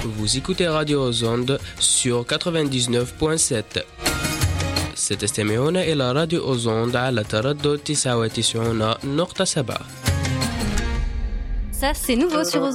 Vous écoutez Radio Ozonde sur 99.7. ستستمعون إلى راديو أوزوند على تردد 99.7. Ça, c'est nouveau sur Ozonde.